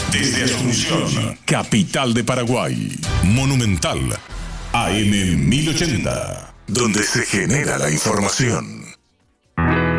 Desde Asunción, capital de Paraguay. Monumental AM 1080, donde se genera la información.